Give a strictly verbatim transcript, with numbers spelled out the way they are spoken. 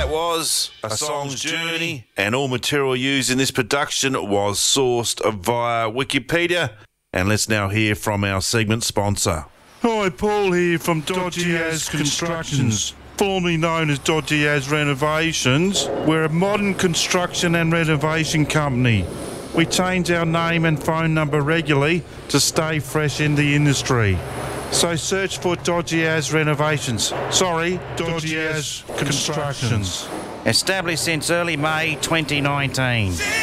was A Song's Journey, and all material used in this production was sourced via Wikipedia. And let's now hear from our segment sponsor. Hi, Paul here from Dodgy Az Constructions, formerly known as Dodgy Az Renovations. We're a modern construction and renovation company. We change our name and phone number regularly to stay fresh in the industry. So search for Dodgy Az Renovations. Sorry, Dodgy Az Constructions. Established since early May twenty nineteen.